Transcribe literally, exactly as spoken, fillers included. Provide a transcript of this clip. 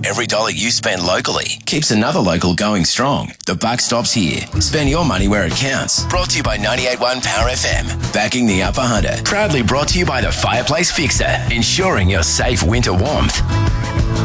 Every dollar you spend locally keeps another local going strong. The buck stops here. Spend your money where it counts. Brought to you by ninety-eight point one Power F M. Backing the Upper Hunter. Proudly brought to you by the Fireplace Fixer. Ensuring your safe winter warmth.